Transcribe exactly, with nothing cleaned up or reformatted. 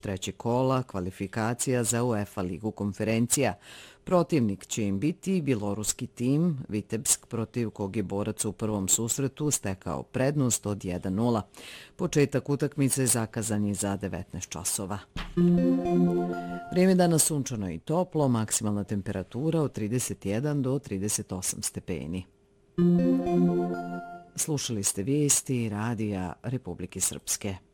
treće kola kvalifikacija za UEFA ligu konferencija. Protivnik će im biti bjeloruski tim Vitebsk, protiv kog je borac u prvom susretu stekao prednost od jedan nula. Početak utakmice zakazan je za devetnaest časova. Vrijeme danas sunčano i toplo, maksimalna temperatura od trideset jedan do trideset osam stepeni. Slušali ste vijesti Radija Republike Srpske.